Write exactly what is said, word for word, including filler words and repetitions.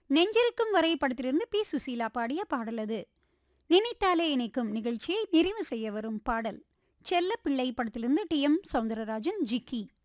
நெஞ்சிருக்கும் வரை படத்திலிருந்து பி சுசீலா பாடிய பாடல் அது. நினைத்தாலே இணைக்கும் நிகழ்ச்சியை நிறைவு செய்ய வரும் பாடல் செல்ல பிள்ளை படத்திலிருந்து டி எம் சௌந்தரராஜன் ஜிக்கி